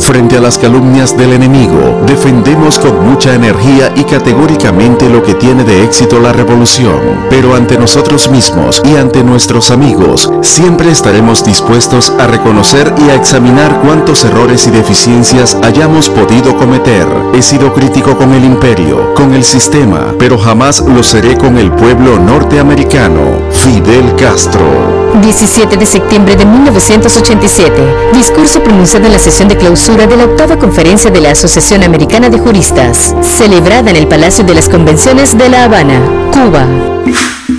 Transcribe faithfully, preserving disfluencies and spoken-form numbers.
Frente a las calumnias del enemigo, defendemos con mucha energía y categóricamente lo que tiene de éxito la revolución. Pero ante nosotros mismos y ante nuestros amigos, siempre estaremos dispuestos a reconocer y a examinar cuántos errores y deficiencias hayamos podido cometer. He sido crítico con el imperio, con el sistema, pero jamás lo seré con el pueblo norteamericano. Fidel Castro. diecisiete de septiembre de mil novecientos ochenta y siete. Discurso pronunciado en la sesión de clausura de la octava conferencia de la Asociación Americana de Juristas, celebrada en el Palacio de las Convenciones de La Habana, Cuba.